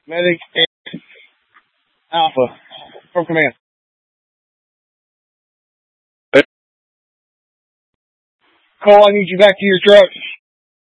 Medic Alpha from command. Cole, I need you back to your truck.